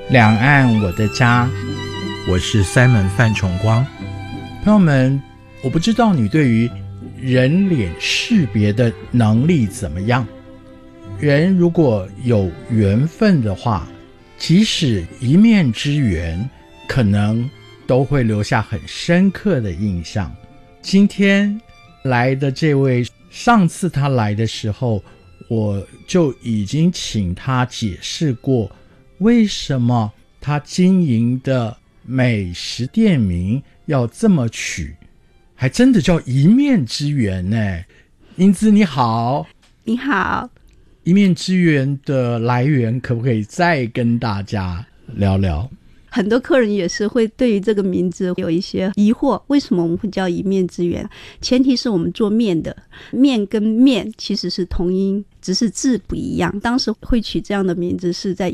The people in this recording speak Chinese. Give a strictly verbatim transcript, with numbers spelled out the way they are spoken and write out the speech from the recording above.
两岸我的家， 我是 Simon 范崇光。 朋友们，我不知道你对于人脸识别的能力怎么样。人如果有缘分的话，即使一面之缘，可能都会留下很深刻的印象。今天来的这位，上次他来的时候，我就已经请他解释过为什么他经营的美食店名要这么取，还真的叫一面之缘呢。英姿你好。 你好。 一面之缘的来源可不可以再跟大家聊聊？ 很多客人也是会对于这个名字有一些疑惑，为什么我们会叫一面之缘？前提是我们做面的，面跟面其实是同音，只是字不一样。当时会取这样的名字是在